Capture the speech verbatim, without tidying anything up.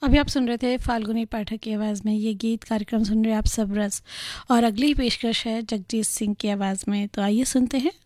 अभी आप सुन रहे थे फाल्गुनी पाठक की आवाज़ में ये गीत। कार्यक्रम सुन रहे हैं आप सब रस, और अगली पेशकश है जगजीत सिंह की आवाज़ में। तो आइए सुनते हैं।